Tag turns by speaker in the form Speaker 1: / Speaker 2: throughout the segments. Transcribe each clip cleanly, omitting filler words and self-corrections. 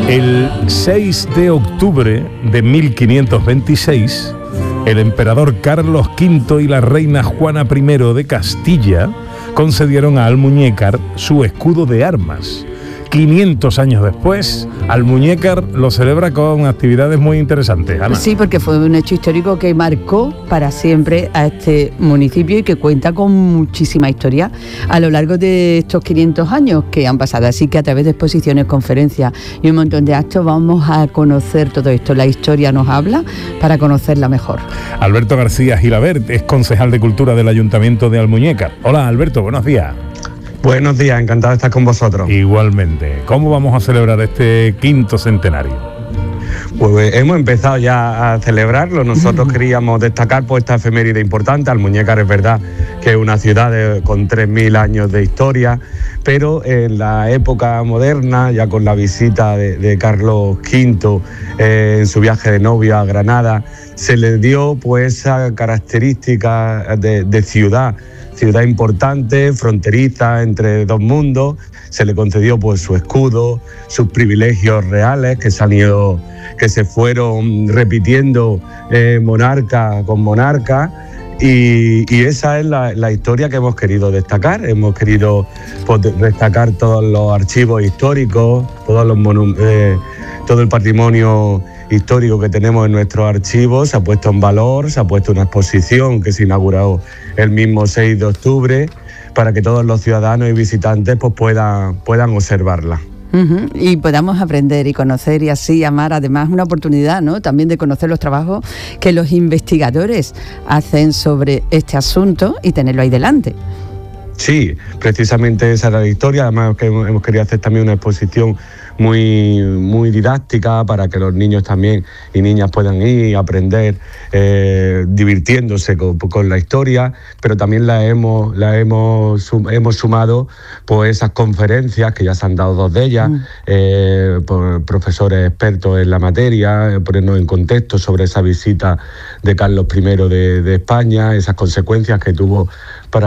Speaker 1: El 6 de octubre de 1526, el emperador Carlos V y la reina Juana I de Castilla concedieron a Almuñécar su escudo de armas. 500 años después, Almuñécar lo celebra con actividades muy interesantes. Ana.
Speaker 2: Sí, porque fue un hecho histórico que marcó para siempre a este municipio y que cuenta con muchísima historia a lo largo de estos 500 años que han pasado. Así que a través de exposiciones, conferencias y un montón de actos vamos a conocer todo esto. La historia nos habla para conocerla mejor.
Speaker 1: Alberto García Gilabert es concejal de Cultura del Ayuntamiento de Almuñécar. Hola Alberto, buenos días.
Speaker 3: Buenos días, encantado de estar con vosotros.
Speaker 1: Igualmente. ¿Cómo vamos a celebrar este 5º centenario?
Speaker 3: Pues hemos empezado ya a celebrarlo. Nosotros queríamos destacar pues esta efeméride importante. Almuñécar es verdad que es una ciudad con 3.000 años de historia, pero en la época moderna, ya con la visita de Carlos V en su viaje de novio a Granada, se le dio pues esa característica de ciudad importante, fronteriza entre dos mundos. Se le concedió pues su escudo, sus privilegios reales que se fueron repitiendo monarca con monarca, y esa es la historia que hemos querido destacar. Hemos querido pues, destacar todos los archivos históricos, todo el patrimonio histórico que tenemos en nuestros archivos. Se ha puesto en valor, se ha puesto una exposición que se inauguró el mismo 6 de octubre para que todos los ciudadanos y visitantes pues puedan observarla.
Speaker 2: Y podamos aprender y conocer y así amar. Además, una oportunidad, ¿no?, también de conocer los trabajos que los investigadores hacen sobre este asunto y tenerlo ahí delante.
Speaker 3: Sí, precisamente esa era la historia. Además que hemos querido hacer también una exposición muy didáctica para que los niños también y niñas puedan ir y aprender divirtiéndose con la historia, pero también hemos sumado pues esas conferencias que ya se han dado 2 de ellas por profesores expertos en la materia, ponernos en contexto sobre esa visita de Carlos I de España, esas consecuencias que tuvo para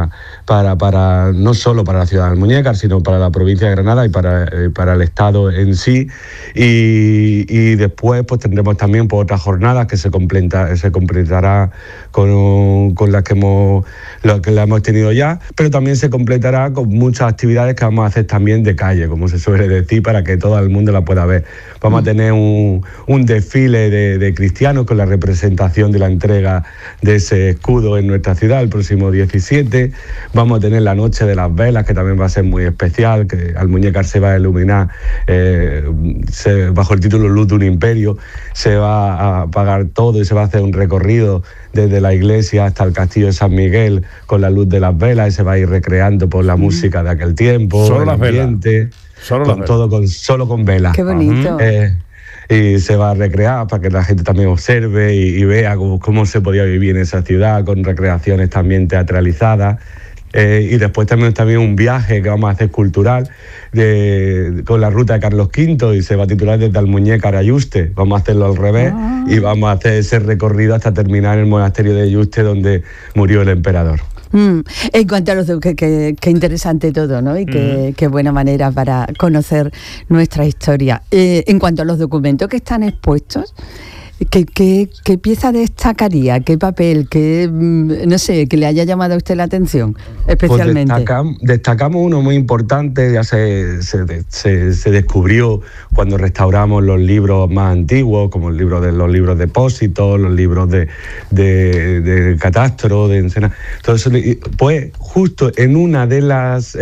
Speaker 3: no solo para la ciudad de Almuñécar, sino para la provincia de Granada y para el Estado en sí. Y después pues tendremos también pues, otras jornadas que se completará con las que hemos tenido ya, pero también se completará con muchas actividades que vamos a hacer también de calle, como se suele decir, para que todo el mundo la pueda ver. Vamos a tener un desfile de cristianos con la representación de la entrega de ese escudo en nuestra ciudad el próximo 17. Vamos a tener la noche de las velas, que también va a ser muy especial, que Almuñécar se va a iluminar bajo el título Luz de un Imperio. Se va a apagar todo y se va a hacer un recorrido desde la iglesia hasta el castillo de San Miguel con la luz de las velas, y se va a ir recreando por la música de aquel tiempo,
Speaker 1: solo
Speaker 3: el ambiente, solo con velas.
Speaker 2: Qué bonito.
Speaker 3: Y se va a recrear para que la gente también observe y vea cómo se podía vivir en esa ciudad, con recreaciones también teatralizadas. Y después también un viaje que vamos a hacer cultural con la ruta de Carlos V, y se va a titular Desde Almuñécar a Yuste. Vamos a hacerlo al revés y vamos a hacer ese recorrido hasta terminar en el monasterio de Yuste, donde murió el emperador.
Speaker 2: En cuanto a los qué interesante todo, ¿no? Y qué buena manera para conocer nuestra historia. En cuanto a los documentos que están expuestos, ¿qué pieza destacaría? ¿Qué papel? No sé, que le haya llamado a usted la atención especialmente?
Speaker 3: Pues destacamos uno muy importante. Ya se descubrió cuando restauramos los libros más antiguos, como los libros de Pósito, los libros de Catastro, de Encena. Entonces, pues justo en una de las...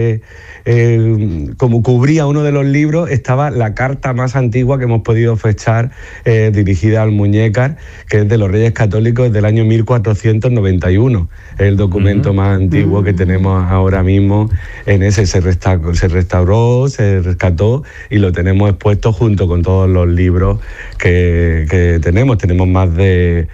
Speaker 3: como cubría uno de los libros, estaba la carta más antigua que hemos podido fechar, dirigida a Almuñécar, que es de los Reyes Católicos del año 1491. Es el documento más antiguo que tenemos ahora mismo. En ese se restauró, se rescató y lo tenemos expuesto junto con todos los libros que tenemos. Tenemos más de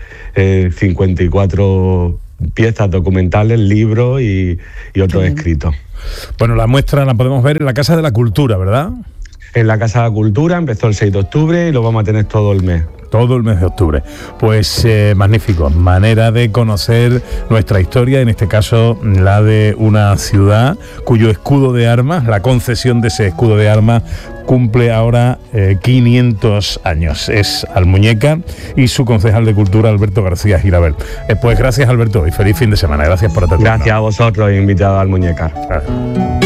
Speaker 3: 54 piezas documentales, libros y otros escritos.
Speaker 1: Bueno, la muestra la podemos ver en la Casa de la Cultura, ¿verdad?
Speaker 3: En la Casa de la Cultura, empezó el 6 de octubre y lo vamos a tener todo el mes.
Speaker 1: Todo el mes de octubre. Pues magnífico, manera de conocer nuestra historia, en este caso la de una ciudad cuyo escudo de armas, la concesión de ese escudo de armas cumple ahora 500 años. Es Almuñécar y su concejal de Cultura, Alberto García Girabel. Pues gracias, Alberto, y feliz fin de semana. Gracias por atendernos.
Speaker 3: Gracias a vosotros, invitado a Almuñécar.
Speaker 1: Gracias.